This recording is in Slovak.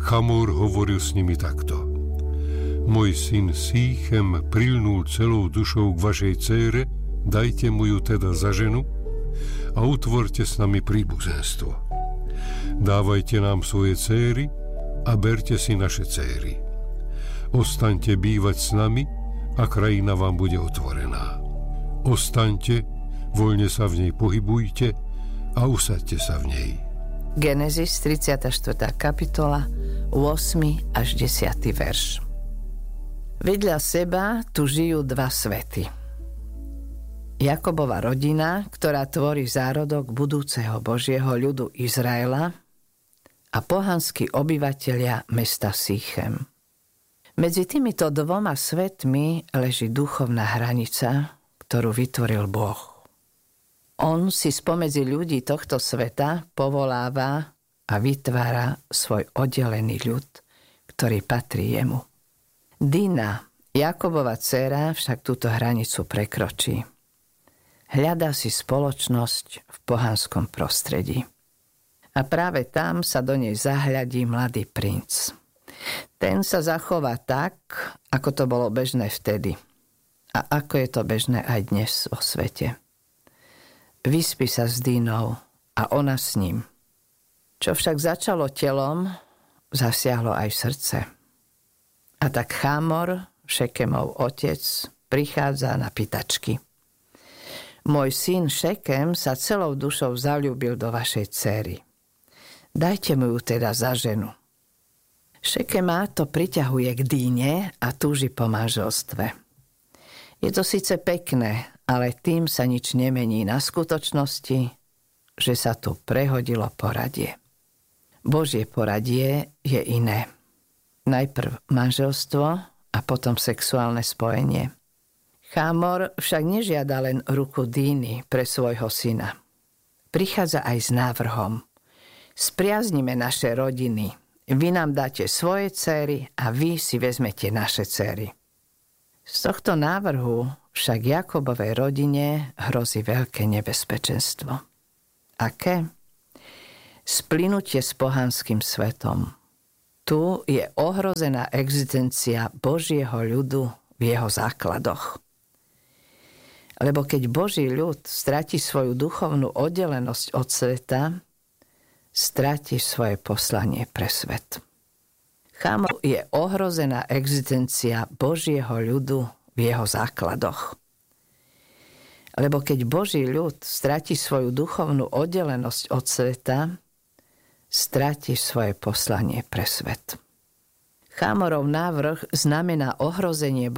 Chamor hovoril s nimi takto. Môj syn Sýchem prilnul celou dušou k vašej dcére, dajte mu ju teda za ženu a utvorte s nami príbuzenstvo. Dávajte nám svoje céry a berte si naše céry. Ostaňte bývať s nami a krajina vám bude otvorená. Ostaňte, voľne sa v nej pohybujte a usaďte sa v nej. Genesis 34. kapitola, 8. až 10. verš. Vedľa seba tu žijú dva svety. Jakobova rodina, ktorá tvorí zárodok budúceho Božieho ľudu Izraela, a pohanskí obyvatelia mesta Sýchem. Medzi týmito dvoma svetmi leží duchovná hranica, ktorú vytvoril Boh. On si spomedzi ľudí tohto sveta povoláva a vytvára svoj oddelený ľud, ktorý patrí jemu. Dina, Jakobova dcéra, však túto hranicu prekročí. Hľadá si spoločnosť v pohanskom prostredí. A práve tam sa do nej zahľadí mladý princ. Ten sa zachová tak, ako to bolo bežné vtedy. A ako je to bežné aj dnes vo svete. Vyspí sa s Dínou a ona s ním. Čo však začalo telom, zasiahlo aj srdce. A tak Chámor, Šekemov otec, prichádza na pýtačky. Môj syn Šekem sa celou dušou zaľúbil do vašej dcéry. Dajte mu ju teda za ženu. Šekema to priťahuje k Díne a túži po manželstve. Je to síce pekné, ale tým sa nič nemení na skutočnosti, že sa tu prehodilo poradie. Božie poradie je iné. Najprv manželstvo a potom sexuálne spojenie. Chámor však nežiada len ruku Díny pre svojho syna. Prichádza aj s návrhom. Spriaznime naše rodiny. Vy nám dáte svoje dcéry a vy si vezmete naše dcéry. Z tohto návrhu však Jakobovej rodine hrozí veľké nebezpečenstvo. Aké? Splynutie s pohanským svetom. Tu je ohrozená existencia Božieho ľudu v jeho základoch. Lebo keď Boží ľud stratí svoju duchovnú oddelenosť od sveta, stratí svoje poslanie pre svet. Chámor je ohrozená existencia Božieho ľudu v jeho základoch. Lebo keď Boží ľud stratí svoju duchovnú oddelenosť od sveta, stratí svoje poslanie pre svet. Chámorov návrh znamená ohrozenie